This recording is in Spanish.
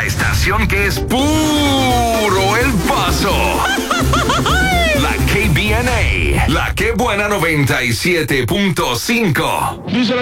La estación que es puro El Paso. La KBNA. La Que Buena 97.5. Dice